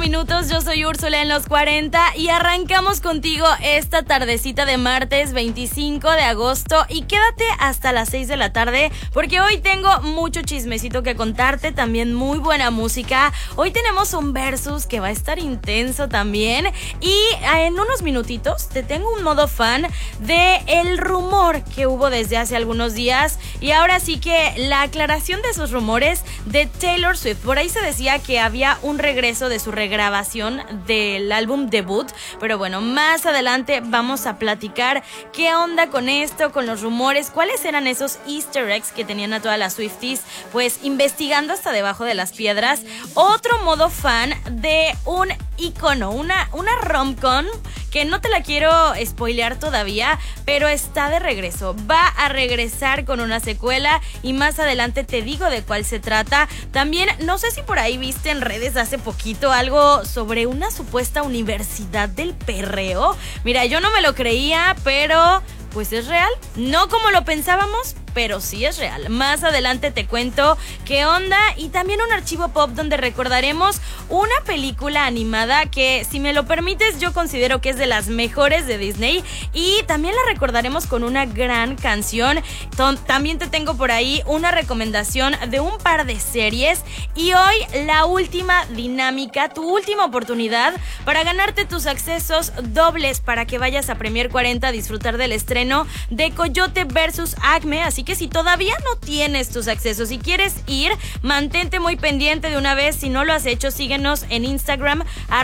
minutos. Yo soy Úrsula en los 40 y arrancamos contigo esta tardecita de martes 25 de agosto. Y quédate hasta las 6 de la tarde porque hoy tengo mucho chismecito que contarte, también muy buena música. Hoy tenemos un versus que va a estar intenso también. Y en unos minutitos te tengo un modo fan de el rumor que hubo desde hace algunos días. Y ahora sí que la aclaración de esos rumores de Taylor Swift. Por ahí se decía que había un regreso de su regrabación del álbum debut, pero bueno, más adelante vamos a platicar qué onda con esto, con los rumores, cuáles eran esos easter eggs que tenían a todas las Swifties pues investigando hasta debajo de las piedras. Otro modo fan de un ícono, una rom-com que no te la quiero spoilear todavía, pero está de regreso. Va a regresar con una secuela y más adelante te digo de cuál se trata. También, no sé si por ahí viste en redes hace poquito algo sobre una supuesta universidad del perreo. Mira, yo no me lo creía, pero pues es real. No como lo pensábamos, pero sí es real. Más adelante te cuento qué onda y también un archivo pop donde recordaremos una película animada que, si me lo permites, yo considero que es de las mejores de Disney y también la recordaremos con una gran canción. También te tengo por ahí una recomendación de un par de series y hoy la última dinámica, tu última oportunidad para ganarte tus accesos dobles para que vayas a Premier 40 a disfrutar del estreno de Coyote vs. Acme. Así que si todavía no tienes tus accesos y quieres ir, mantente muy pendiente de una vez. Si no lo has hecho, síguenos en Instagram,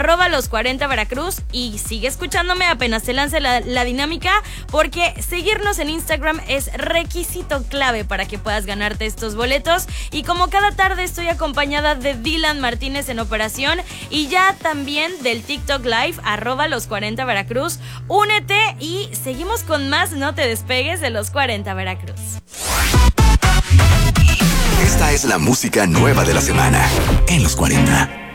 @los40 Veracruz, y sigue escuchándome apenas se lance la dinámica, porque seguirnos en Instagram es requisito clave para que puedas ganarte estos boletos. Y como cada tarde estoy acompañada de Dylan Martínez en operación y ya también del TikTok Live, @los40 Veracruz. Únete y seguimos con más. No te despegues de los 40 Veracruz. Esta es la música nueva de la semana en los 40.